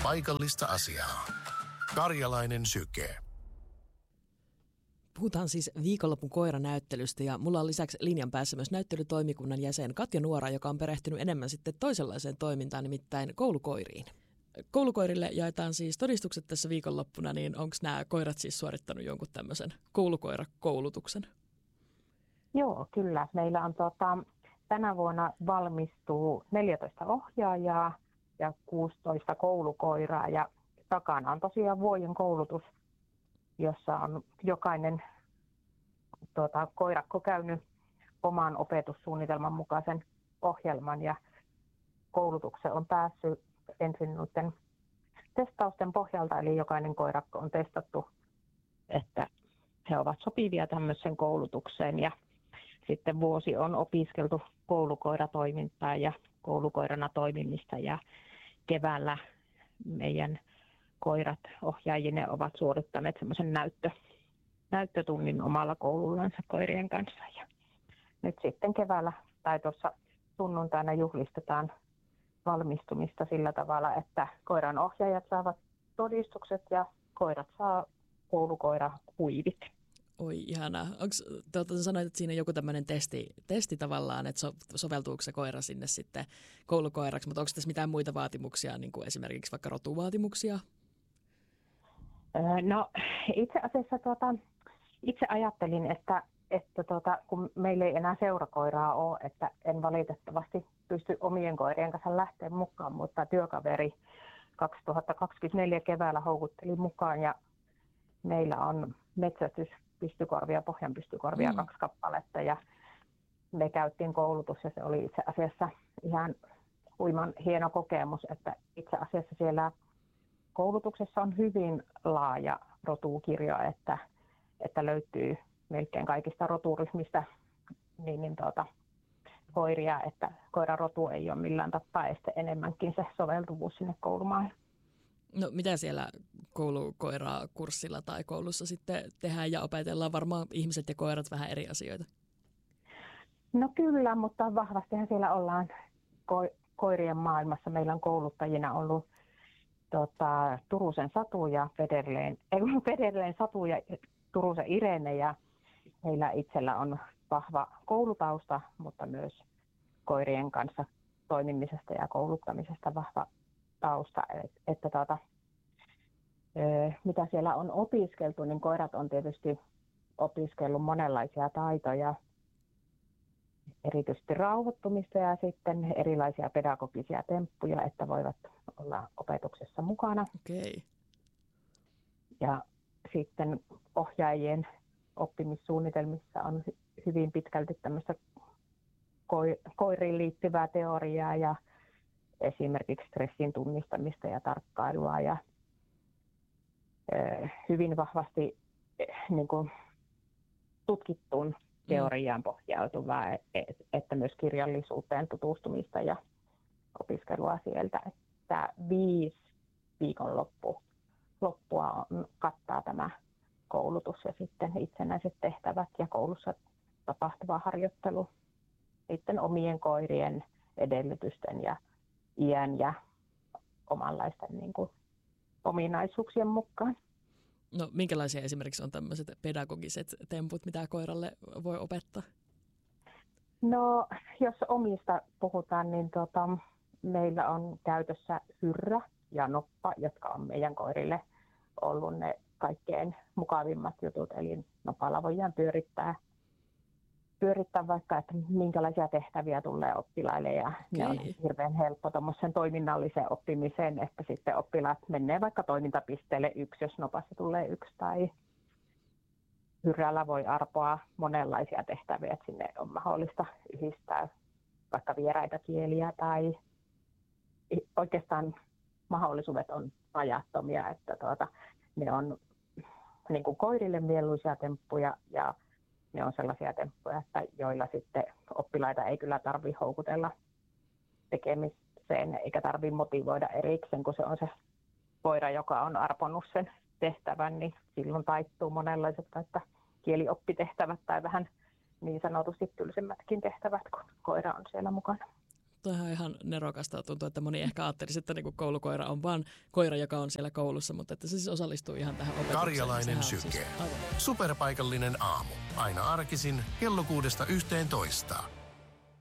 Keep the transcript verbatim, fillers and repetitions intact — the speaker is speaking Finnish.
paikallista asiaa. Karjalainen syke. Puhutaan siis viikonlopun koiranäyttelystä ja mulla on lisäksi linjan päässä myös näyttelytoimikunnan jäsen Katja Nuora, joka on perehtynyt enemmän sitten toisenlaiseen toimintaan, nimittäin koulukoiriin. Koulukoirille jaetaan siis todistukset tässä viikonloppuna, niin onko nämä koirat siis suorittanut jonkun tämmöisen koulukoirakoulutuksen? Joo, kyllä. Meillä on tota, tänä vuonna valmistuu neljätoista ohjaajaa ja kuusitoista koulukoiraa ja takana on tosiaan vuoden koulutus, jossa on jokainen tuota, koirakko käynyt oman opetussuunnitelman mukaisen ohjelman ja koulutuksen on päässyt ensin noiden testausten pohjalta, eli jokainen koirakko on testattu, että he ovat sopivia tämmöiseen koulutukseen ja sitten vuosi on opiskeltu koulukoiratoimintaa ja koulukoirana toimimista ja keväällä meidän koirat ohjaajine ovat suorittaneet semmoisen näyttö, näyttötunnin omalla koulullansa koirien kanssa. Ja nyt sitten keväällä tai tuossa sunnuntaina juhlistetaan valmistumista sillä tavalla, että koiran ohjaajat saavat todistukset ja koirat saa koulukoirahuivit. Oi ihanaa. Onko, te sanoit, että siinä on joku tämmöinen testi, testi tavallaan, että so, soveltuuko se koira sinne sitten koulukoiraksi, mutta onko tässä mitään muita vaatimuksia, niin kuin esimerkiksi vaikka rotuvaatimuksia? No itse asiassa tuota, itse ajattelin, että, että tuota, kun meillä ei enää seurakoiraa ole, että en valitettavasti pysty omien koirien kanssa lähteä mukaan, mutta työkaveri kaksituhattakaksikymmentäneljä keväällä houkutteli mukaan ja meillä on metsästyspystykorvia, pohjanpystykorvia mm. kaksi kappaletta ja me käytiin koulutus ja se oli itse asiassa ihan huiman hieno kokemus, että itse asiassa siellä koulutuksessa on hyvin laaja rotukirjo, että, että löytyy melkein kaikista roturyhmistä niin, niin tuota, koiria, että koiran rotu ei ole millään tapaa este enemmänkin se soveltuvuus sinne koulumaahan. No mitä siellä koulukoirakurssilla tai koulussa sitten tehdään ja opetellaan? Varmaan ihmiset ja koirat vähän eri asioita. No kyllä, mutta vahvastihan siellä ollaan ko- koirien maailmassa. Meillä on kouluttajina ollut tota, Turusen Satu ja Federleen, ei, Federleen Satu ja Turusen Irene ja heillä itsellä on vahva koulutausta, mutta myös koirien kanssa toimimisesta ja kouluttamisesta vahva tausta. Että, että tuota, mitä siellä on opiskeltu, niin koirat on tietysti opiskellut monenlaisia taitoja, erityisesti rauhoittumista ja sitten erilaisia pedagogisia temppuja, että voivat olla opetuksessa mukana. Okay. Ja sitten ohjaajien oppimissuunnitelmissa on hyvin pitkälti tämmöistä koiriin liittyvää teoriaa ja esimerkiksi stressin tunnistamista ja tarkkailua ja hyvin vahvasti niin kuin tutkittuun teoriaan pohjautuvaa, että myös kirjallisuuteen tutustumista ja opiskelua sieltä. Että viisi viikonloppu loppua on, kattaa tämä koulutus ja sitten itsenäiset tehtävät ja koulussa tapahtuva harjoittelu sitten omien koirien edellytysten ja iän ja omanlaisten niin kuin, ominaisuuksien mukaan. No minkälaisia esimerkiksi on tämmöiset pedagogiset temput, mitä koiralle voi opettaa? No jos omista puhutaan, niin tota, meillä on käytössä hyrrä ja noppa, jotka on meidän koirille ollut ne kaikkein mukavimmat jutut. Eli nopalla voidaan pyörittää, pyörittää vaikka, että minkälaisia tehtäviä tulee oppilaille ja okay. Ne on hirveän helppo tuommoisen toiminnalliseen oppimiseen, että sitten oppilaat menee vaikka toimintapisteelle yksi, jos nopassa tulee yksi tai hyrrällä voi arpoa monenlaisia tehtäviä, että sinne on mahdollista yhdistää vaikka vieraita kieliä tai oikeastaan mahdollisuudet on rajattomia, että tuota, ne on niin kuin koirille mieluisia temppuja ja ne on sellaisia temppuja, että joilla sitten oppilaita ei kyllä tarvitse houkutella tekemiseen eikä tarvitse motivoida erikseen, kun se on se koira, joka on arponut sen tehtävän, niin silloin taittuu monenlaiset että kielioppitehtävät tai vähän niin sanotusti tylsemmätkin tehtävät, kun koira on siellä mukana. musta on ihan, ihan nerokasta. Tuntuu, että moni ehkä ajattelisi, että niinku koulukoira on vaan koira, joka on siellä koulussa, mutta että se siis osallistuu ihan tähän opetukseen. Karjalainen syke. Siis aivan. Superpaikallinen aamu. Aina arkisin kello kuudesta yhteentoista.